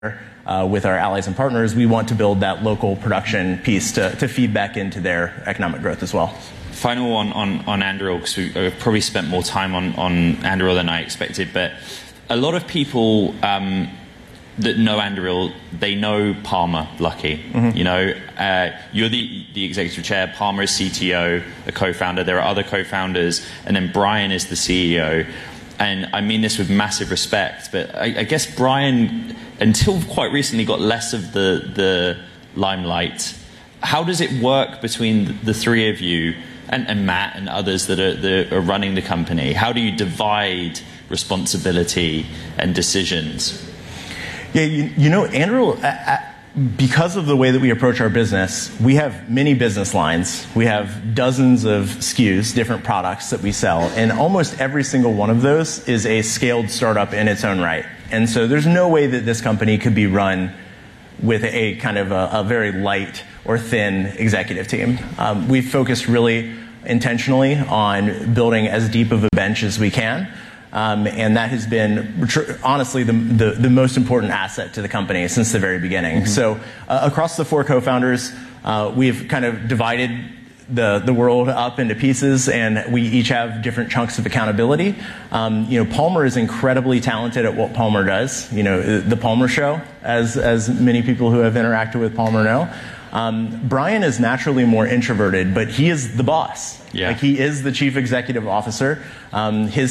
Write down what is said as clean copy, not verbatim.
with our allies and partners, we want to build that local production piece to feed back into their economic growth as well. Final one on Anduril, because we've probably spent more time on Anduril than I expected, but a lot of people that know Anduril, they know Palmer Luckey. Mm-hmm. You know, you're the executive chair, Palmer is CTO, a co-founder, there are other co-founders, and then Brian is the CEO. And I mean this with massive respect, but I guess Brian, until quite recently, got less of the limelight. How does it work between the three of you and Matt and others that are running the company? How do you divide responsibility and decisions? Yeah, you know, Anduril, because of the way that we approach our business, we have many business lines. We have dozens of SKUs, different products that we sell, and almost every single one of those is a scaled startup in its own right. And so there's no way that this company could be run with a kind of a very light or thin executive team. We've focused really intentionally on building as deep of a bench as we can. And that has been, honestly, the most important asset to the company since the very beginning. Mm-hmm. So across the four co-founders, we've kind of divided the world up into pieces, and we each have different chunks of accountability. You know, Palmer is incredibly talented at what Palmer does. You know, the Palmer Show, as many people who have interacted with Palmer know. Brian is naturally more introverted, but he is the boss. Yeah. Like, he is the chief executive officer. His